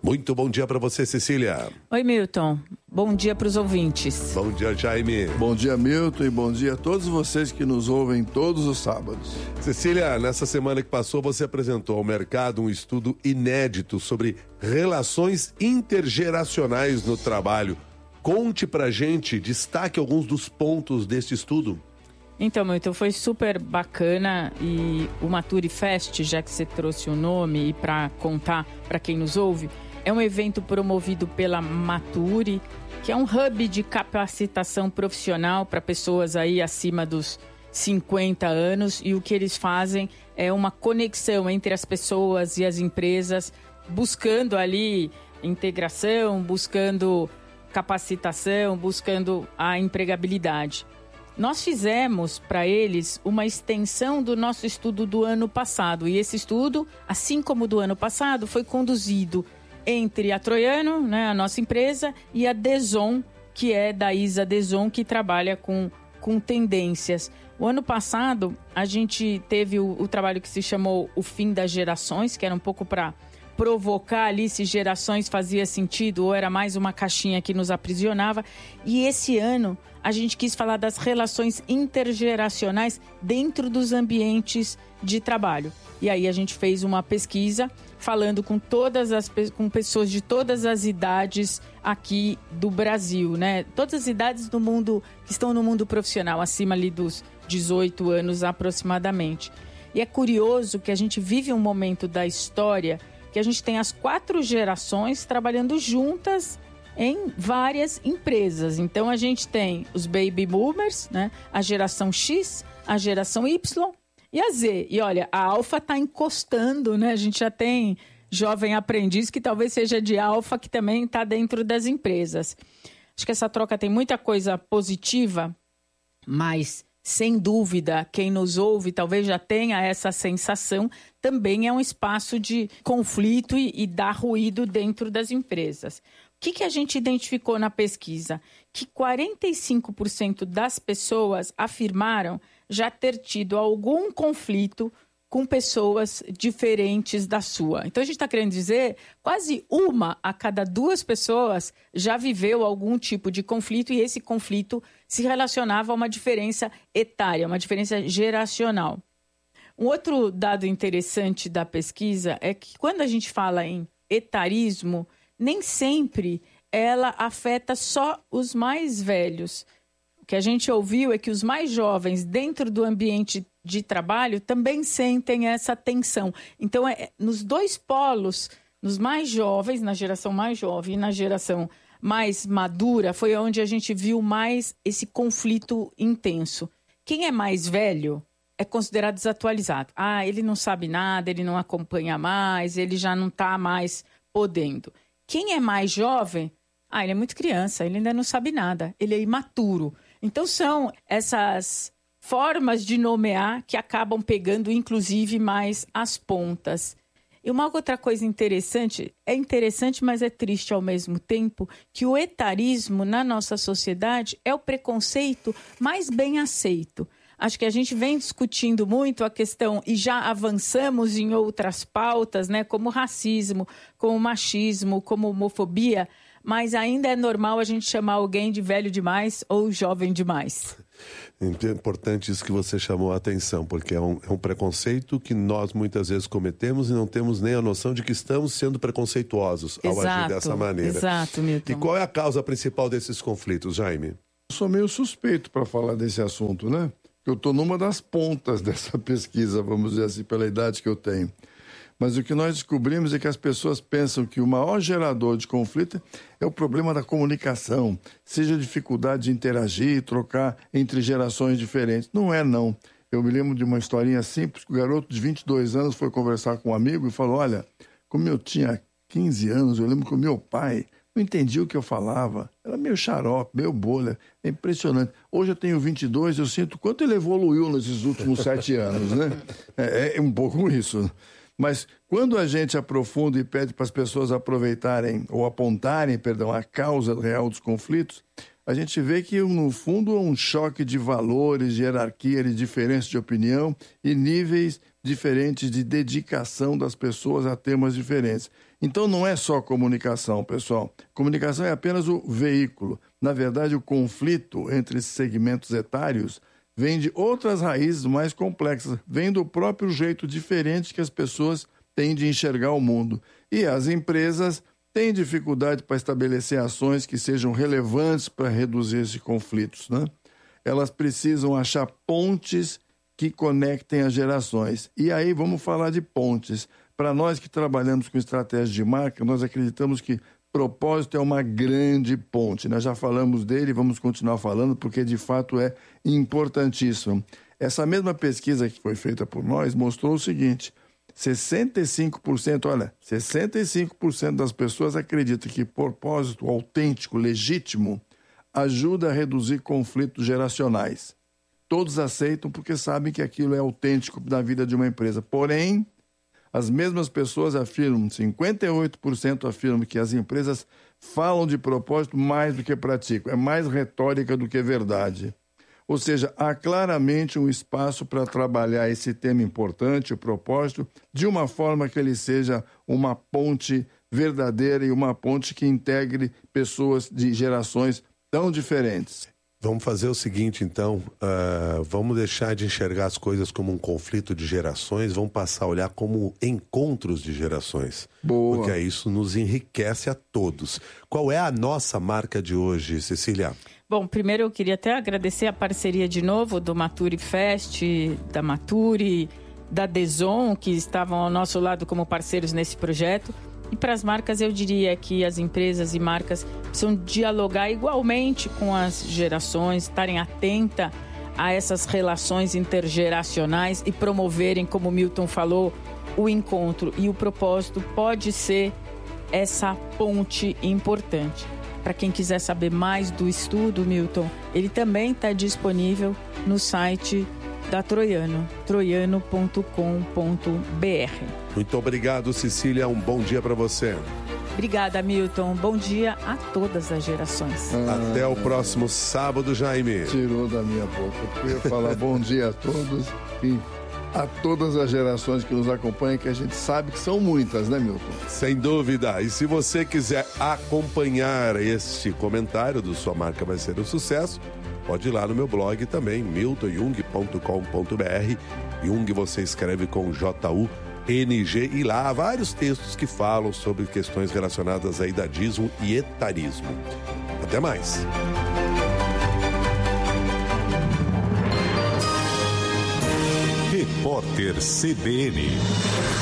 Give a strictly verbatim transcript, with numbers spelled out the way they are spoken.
Muito bom dia para você, Cecília. Oi, Milton. Bom dia para os ouvintes. Bom dia, Jaime. Bom dia, Milton, e bom dia a todos vocês que nos ouvem todos os sábados. Cecília, nessa semana que passou, você apresentou ao mercado um estudo inédito sobre relações intergeracionais no trabalho. Conte pra gente, destaque alguns dos pontos desse estudo. Então, Milton, foi super bacana e o Maturi Fest, já que você trouxe o nome e para contar para quem nos ouve, é um evento promovido pela Maturi, que é um hub de capacitação profissional para pessoas aí acima dos cinquenta anos, e o que eles fazem é uma conexão entre as pessoas e as empresas, buscando ali integração, buscando capacitação, buscando a empregabilidade. Nós fizemos para eles uma extensão do nosso estudo do ano passado, e esse estudo, assim como do ano passado, foi conduzido entre a Troiano, né, a nossa empresa, e a Deson, que é da Isa Deson, que trabalha com, com tendências. O ano passado, a gente teve o, o trabalho que se chamou O Fim das Gerações, que era um pouco para provocar ali se gerações fazia sentido ou era mais uma caixinha que nos aprisionava. E esse ano a gente quis falar das relações intergeracionais dentro dos ambientes de trabalho. E aí a gente fez uma pesquisa falando com todas as com pessoas de todas as idades aqui do Brasil, né? Todas as idades do mundo que estão no mundo profissional, acima ali dos dezoito anos aproximadamente. E é curioso que a gente vive um momento da história que a gente tem as quatro gerações trabalhando juntas em várias empresas. Então, a gente tem os baby boomers, né? A geração X, a geração Y e a Z. E olha, a alfa está encostando, né? A gente já tem jovem aprendiz que talvez seja de alfa, que também está dentro das empresas. Acho que essa troca tem muita coisa positiva, mas sem dúvida, quem nos ouve talvez já tenha essa sensação, também é um espaço de conflito e, e dá ruído dentro das empresas. O que, que a gente identificou na pesquisa? Que quarenta e cinco por cento das pessoas afirmaram já ter tido algum conflito com pessoas diferentes da sua. Então, a gente está querendo dizer, quase uma a cada duas pessoas já viveu algum tipo de conflito, e esse conflito se relacionava a uma diferença etária, uma diferença geracional. Um outro dado interessante da pesquisa é que quando a gente fala em etarismo, nem sempre ela afeta só os mais velhos. O que a gente ouviu é que os mais jovens dentro do ambiente de trabalho também sentem essa tensão. Então, é, nos dois polos, nos mais jovens, na geração mais jovem e na geração mais madura, foi onde a gente viu mais esse conflito intenso. Quem é mais velho é considerado desatualizado. Ah, ele não sabe nada, ele não acompanha mais, ele já não está mais podendo. Quem é mais jovem, ah, ele é muito criança, ele ainda não sabe nada, ele é imaturo. Então, são essas formas de nomear que acabam pegando, inclusive, mais as pontas. E uma outra coisa interessante, é interessante, mas é triste ao mesmo tempo, que o etarismo na nossa sociedade é o preconceito mais bem aceito. Acho que a gente vem discutindo muito a questão, e já avançamos em outras pautas, né, como racismo, como machismo, como homofobia, mas ainda é normal a gente chamar alguém de velho demais ou jovem demais. É importante isso que você chamou a atenção, porque é um, é um preconceito que nós muitas vezes cometemos e não temos nem a noção de que estamos sendo preconceituosos ao exato, agir dessa maneira. Exato, Milton. E qual é a causa principal desses conflitos, Jaime? Eu sou meio suspeito para falar desse assunto, né? Eu estou numa das pontas dessa pesquisa, vamos dizer assim, pela idade que eu tenho. Mas o que nós descobrimos é que as pessoas pensam que o maior gerador de conflito é o problema da comunicação, seja a dificuldade de interagir, trocar entre gerações diferentes. Não é, não. Eu me lembro de uma historinha simples, que o garoto de vinte e dois anos foi conversar com um amigo e falou, olha, como eu tinha quinze anos, eu lembro que o meu pai não entendia o que eu falava, era meio xarope, meio bolha, é impressionante. Hoje eu tenho vinte e dois, eu sinto quanto ele evoluiu nesses últimos sete anos, né? É, é um pouco isso. Mas quando a gente aprofunda e pede para as pessoas aproveitarem ou apontarem, perdão, a causa real dos conflitos, a gente vê que, no fundo, é um choque de valores, de hierarquia, de diferença de opinião e níveis diferentes de dedicação das pessoas a temas diferentes. Então não é só comunicação, pessoal. Comunicação é apenas o veículo. Na verdade, o conflito entre esses segmentos etários vem de outras raízes mais complexas, vem do próprio jeito diferente que as pessoas têm de enxergar o mundo. E as empresas têm dificuldade para estabelecer ações que sejam relevantes para reduzir esses conflitos, né? Elas precisam achar pontes que conectem as gerações. E aí vamos falar de pontes. Para nós que trabalhamos com estratégia de marca, nós acreditamos que propósito é uma grande ponte. Nós já falamos dele e vamos continuar falando porque de fato é importantíssimo. Essa mesma pesquisa que foi feita por nós mostrou o seguinte: sessenta e cinco por cento, olha, sessenta e cinco por cento das pessoas acreditam que propósito autêntico, legítimo, ajuda a reduzir conflitos geracionais. Todos aceitam porque sabem que aquilo é autêntico na vida de uma empresa. Porém, as mesmas pessoas afirmam, cinquenta e oito por cento afirmam que as empresas falam de propósito mais do que praticam. É mais retórica do que verdade. Ou seja, há claramente um espaço para trabalhar esse tema importante, o propósito, de uma forma que ele seja uma ponte verdadeira e uma ponte que integre pessoas de gerações tão diferentes. Vamos fazer o seguinte, então, uh, vamos deixar de enxergar as coisas como um conflito de gerações, vamos passar a olhar como encontros de gerações. Boa. Porque isso nos enriquece a todos. Qual é a nossa marca de hoje, Cecília? Bom, primeiro eu queria até agradecer a parceria de novo do Maturi Fest, da Maturi, da Deson, que estavam ao nosso lado como parceiros nesse projeto. E para as marcas, eu diria que as empresas e marcas precisam dialogar igualmente com as gerações, estarem atentas a essas relações intergeracionais e promoverem, como o Milton falou, o encontro. E o propósito pode ser essa ponte importante. Para quem quiser saber mais do estudo, Milton, ele também está disponível no site da Troiano, troiano ponto com ponto b r. Muito obrigado, Cecília. Um bom dia para você. Obrigada, Milton. Bom dia a todas as gerações. Ah, Até o próximo sábado, Jaime. Tirou da minha boca. Eu ia falar bom dia a todos e a todas as gerações que nos acompanham, que a gente sabe que são muitas, né, Milton? Sem dúvida. E se você quiser acompanhar este comentário do Sua Marca Vai Ser um Sucesso, pode ir lá no meu blog também, milton jung ponto com ponto b r. Jung você escreve com J U N G e lá há vários textos que falam sobre questões relacionadas a idadismo e etarismo. Até mais. Repórter C B N.